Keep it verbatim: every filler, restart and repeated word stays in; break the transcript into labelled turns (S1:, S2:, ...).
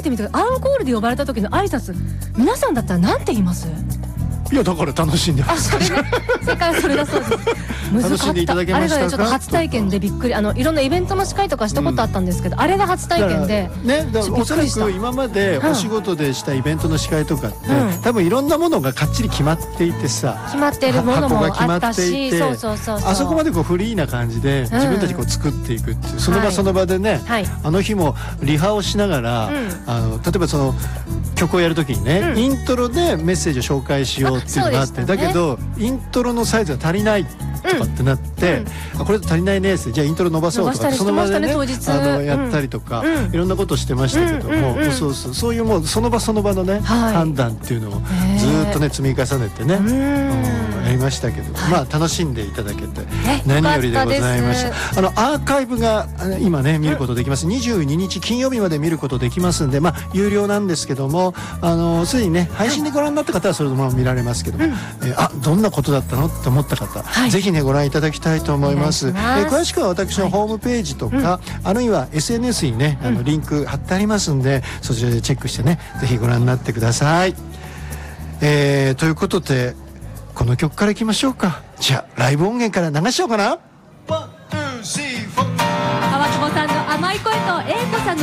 S1: てみて、アンコールで呼ばれた時の挨拶、皆さんだったら何て言います？
S2: いやだから楽しんでま
S1: あ、
S2: す。
S1: それね、世界それだそうです。難かった。
S2: 楽しんでいただけましたか？
S1: あれがね、ちょっと初体験でびっくり。あのいろんなイベントの司会とかしたことあったんですけど、うん、あれが初体験で
S2: ね、だからおそらく今までお仕事でしたイベントの司会とかって、うん、多分いろんなものがかっちり決まっていてさ、
S1: 決まっているものもあったし、そうそうそうそう、
S2: あそこまでこうフリーな感じで自分たちこう作っていくっていう、うん、その場その場でね、はい、あの日もリハをしながら、うん、あの例えばその曲をやるときにね、うん、イントロでメッセージを紹介しようっていうのがあって、ね、だけどイントロのサイズが足りないとかってなって、うん、あこれ足りないねって、じゃあイントロ伸ばそうとか、その場でね、あのやったりとか、うん、いろんなことをしてましたけども、うんうんうん、そうそう、そういうもうその場その場のね、はい、判断っていうのをずっとね積み重ねてね、やりましたけど、はい、まあ楽しんでいただけて何よりでございました。あのアーカイブが今ね見ることできます。にじゅうににち金曜日まで見ることできますんで、まあ有料なんですけども、あのすでにね配信でご覧になった方はそれでも見られますけども、うん、えー、あどんなことだったのって思った方、はい、ぜひねご覧いただきたいと思います。えー、詳しくは私のホームページとか、はい、あるいは エスエヌエス にねあのリンク貼ってありますんで、そちらでチェックしてねぜひご覧になってください。えー、ということでこの曲からいきましょうか。じゃあライブ音源から流しようかな。
S1: 川久保さんの甘い声と英子さんの